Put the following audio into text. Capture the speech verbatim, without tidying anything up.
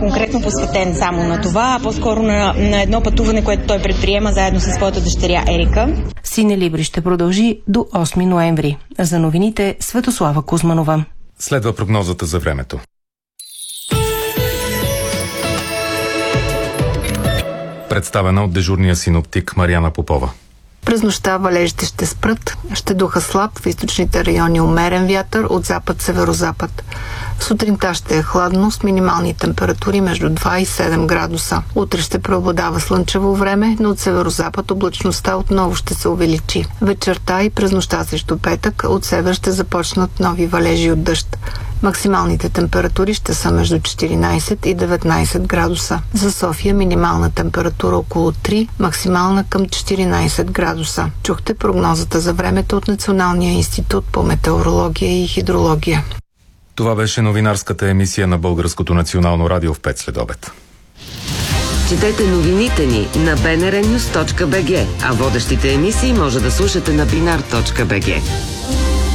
конкретно посветен само на това, а по-скоро на, на едно пътуване, което той предприема заедно със своята дъщеря Ерика. Сине Либри ще продължи до осми ноември. За новините Светослава Кузманова. Следва прогнозата за времето. Представена от дежурния синоптик Мариана Попова. През нощта валежите ще спрат, ще духа слаб, в източните райони умерен вятър от запад-северозапад. Сутринта ще е хладно с минимални температури между два и седем градуса. Утре ще преобладава слънчево време, но от северозапад облачността отново ще се увеличи. Вечерта и през нощта срещу петък от север ще започнат нови валежи от дъжд. Максималните температури ще са между четиринайсет и деветнайсет градуса. За София минимална температура около три, максимална към четиринайсет градуса. Чухте прогнозата за времето от Националния институт по метеорология и хидрология. Това беше новинарската емисия на Българското национално радио в пет следобед. Четете новините ни на би ен ар нюз точка би джи, а водещите емисии може да слушате на бинар точка би джи.